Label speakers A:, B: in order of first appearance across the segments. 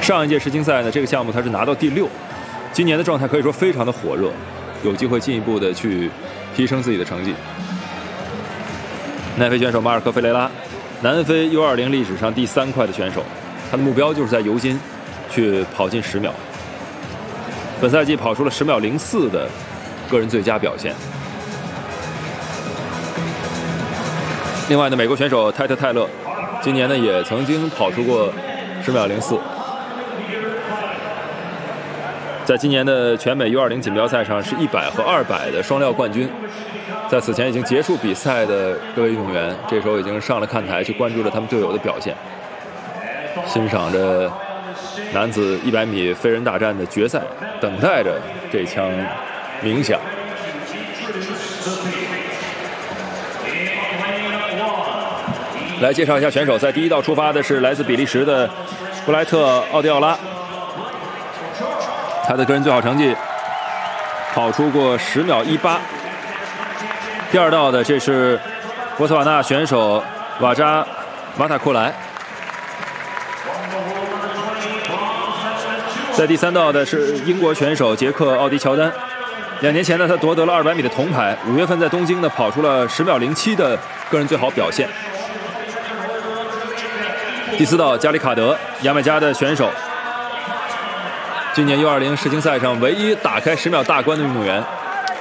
A: 上一届世锦赛呢，这个项目他是拿到第6，今年的状态可以说非常的火热，有机会进一步的去提升自己的成绩。南非选手马尔科·费雷拉，南非 U20 历史上第3快的选手，他的目标就是在尤金去跑进10秒。本赛季跑出了10秒04的个人最佳表现。另外呢，美国选手泰特·泰勒，今年呢也曾经跑出过10秒04。在今年的全美 U20 锦标赛上是100和200的双料冠军。在此前已经结束比赛的各位运动员，这时候已经上了看台去关注了他们队友的表现，欣赏着男子100米飞人大战的决赛，等待着这枪鸣响。来介绍一下选手，在第一道出发的是来自比利时的布莱特·奥迪奥拉，他的个人最好成绩跑出过10秒18。第二道的这是博茨瓦纳选手瓦扎马塔库莱，在第三道的是英国选手杰克奥迪乔丹。2年前呢，他夺得了200米的铜牌，5月份在东京呢跑出了10秒07的个人最好表现。第4道加里卡德，牙买加的选手，今年 U20 世锦赛上唯一打开10秒大关的运动员。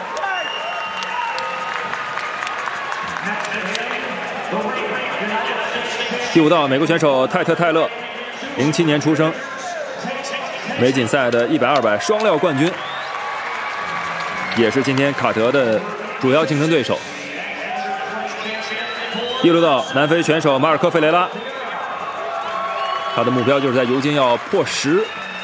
A: 第5道美国选手泰特·泰勒，07年出生，美锦赛的100、200双料冠军，也是今天卡德的主要竞争对手。第6道南非选手马尔科·费雷拉，他的目标就是在尤金要破10。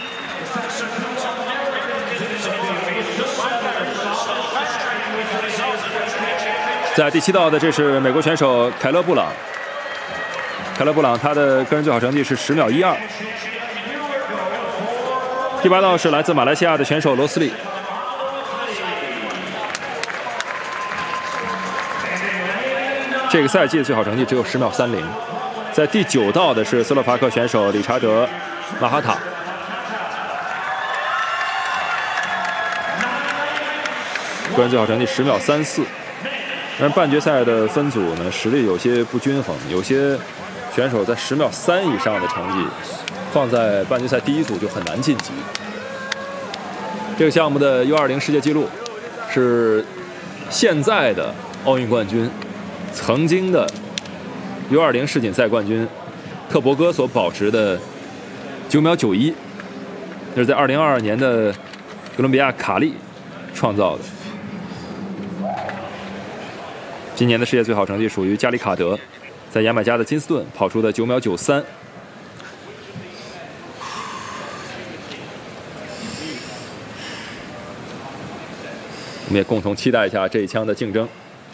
A: 在第7道的这是美国选手凯勒·布朗，凯勒·布朗他的个人最好成绩是10秒12。第8道是来自马来西亚的选手罗斯利，这个赛季的最好成绩只有10秒30。在第9道的是斯洛伐克选手理查德·马哈塔，个人最好成绩10秒34。但是半决赛的分组呢，实力有些不均衡，有些选手在10秒3以上的成绩，放在半决赛第1组就很难晋级。这个项目的 U20 世界纪录是现在的奥运冠军，曾经的 U20 世锦赛冠军特伯戈所保持的9秒91，这是在2022年的哥伦比亚卡利创造的。今年的世界最好成绩属于加里卡德，在牙买加的金斯顿跑出的9秒93。我们也共同期待一下这一枪的竞争。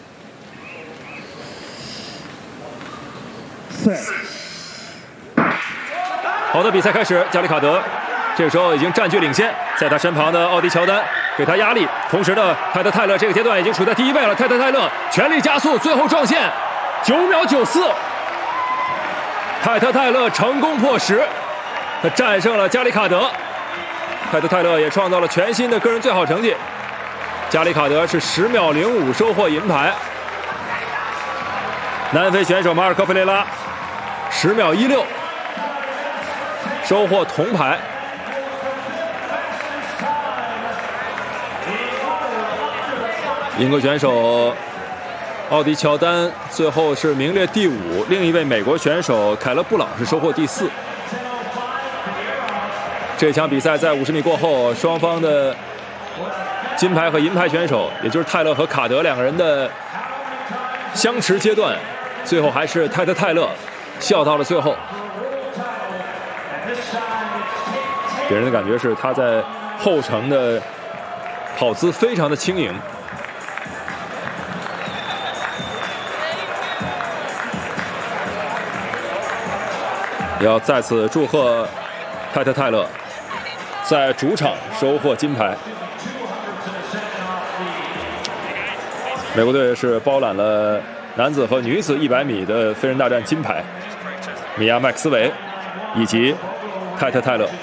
A: 好的，比赛开始，加里卡德这个时候已经占据领先，在他身旁的奥迪乔丹给他压力，同时呢，泰特·泰勒这个阶段已经处在第1位了。泰特·泰勒全力加速，最后撞线9秒94，泰特·泰勒成功破10，他战胜了加里卡德。泰特·泰勒也创造了全新的个人最好成绩，加里卡德是10秒05收获银牌。南非选手马尔科·费雷拉10秒16收获铜牌。英国选手奥迪乔丹最后是名列第5，另一位美国选手凯勒·布朗是收获第4。这场比赛在50米过后，双方的金牌和银牌选手，也就是泰勒和卡德两个人的相持阶段，最后还是泰特·泰勒笑到了最后，给人的感觉是他在后程的跑姿非常的轻盈。也要再次祝贺泰特·泰勒在主场收获金牌。美国队是包揽了男子和女子100米的飞人大战金牌，米亚·麦克斯韦以及泰特·泰勒。